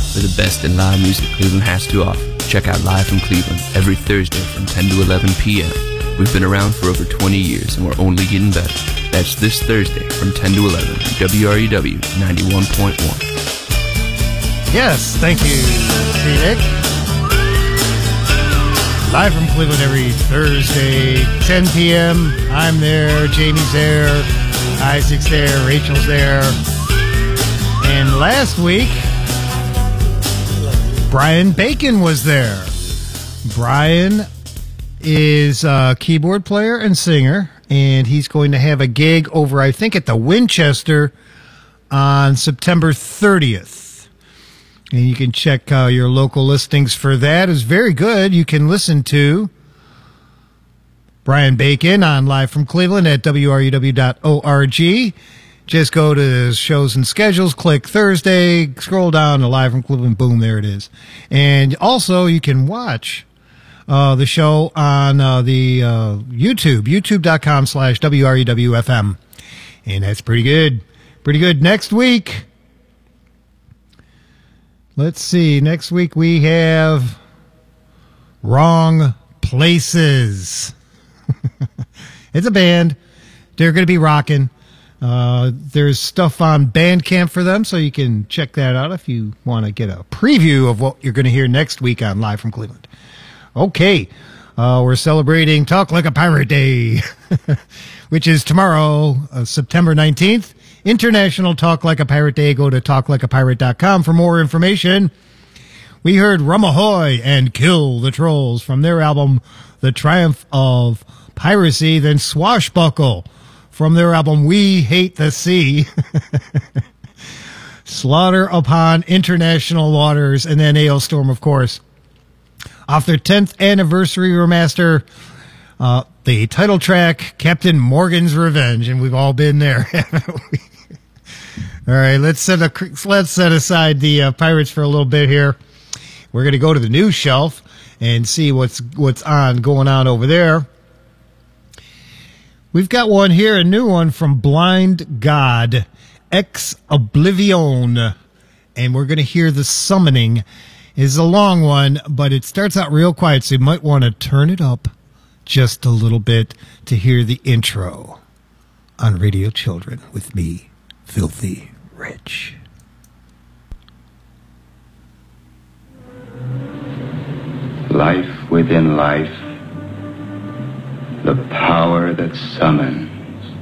for the best in live music Cleveland has to offer. Check out Live from Cleveland every Thursday from 10 to 11 p.m. We've been around for over 20 years and we're only getting better. That's this Thursday from 10 to 11 on WREW 91.1. Yes, thank you, Nick. Live from Cleveland every Thursday, 10 p.m. I'm there, Jamie's there, Isaac's there, Rachel's there. And last week, Brian Bacon was there. Brian is a keyboard player and singer, and he's going to have a gig over, I think, at the Winchester on September 30th. And you can check your local listings for that. It's very good. You can listen to Brian Bacon on Live from Cleveland at WRUW.org. Just go to shows and schedules, click Thursday, scroll down to Live from Cleveland, boom, there it is. And also you can watch the show on the YouTube, youtube.com/WRUWFM. And that's pretty good. Pretty good. Next week, let's see. Next week we have Wrong Places. It's a band. They're going to be rocking. There's stuff on Bandcamp for them, so you can check that out if you want to get a preview of what you're going to hear next week on Live from Cleveland. Okay. We're celebrating Talk Like a Pirate Day, which is tomorrow, September 19th. International Talk Like a Pirate Day. Go to talklikeapirate.com for more information. We heard Rum Ahoy and Kill the Trolls from their album The Triumph of Piracy, then Swashbuckle from their album We Hate the Sea. Slaughter Upon International Waters, and then Ailstorm, of course. Off their 10th anniversary remaster, the title track, Captain Morgan's Revenge, and we've all been there, haven't we? All right, let's set aside the Pirates for a little bit here. We're going to go to the news shelf and see what's going on over there. We've got one here, a new one from Blind God, Ex Oblivion, and we're going to hear The Summoning. It's a long one, but it starts out real quiet, so you might want to turn it up just a little bit to hear the intro on Radio Children with me, Filthy Rich. Life within life, the power that summons.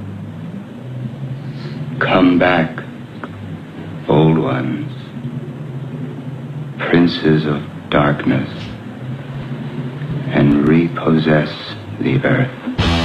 Come back, old ones, princes of darkness, and repossess the earth.